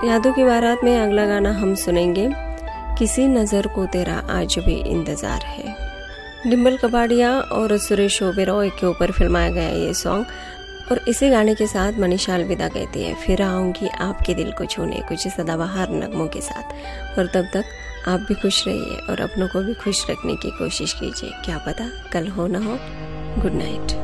यादों की बारात में अगला गाना हम सुनेंगे, किसी नज़र को तेरा आज भी इंतज़ार है। डिम्पल कपाड़िया और सुरेश ओबेरॉय के ऊपर फिल्माया गया ये सॉन्ग, और इसी गाने के साथ मनीषा अलविदा कहती है, फिर आऊँगी आपके दिल को छूने, कुछ सदाबहार नगमों के साथ। और तब तक आप भी खुश रहिए और अपनों को भी खुश रखने की कोशिश कीजिए, क्या पता कल हो ना हो। Good night.